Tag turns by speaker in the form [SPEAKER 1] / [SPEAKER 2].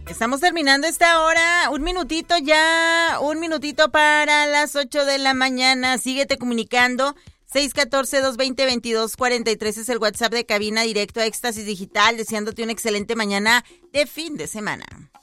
[SPEAKER 1] Estamos terminando esta hora. Un minutito para las 8 de la mañana. Síguete comunicando. 614-220-2243 es el WhatsApp de cabina directo a Éxtasis Digital, deseándote una excelente mañana de fin de semana.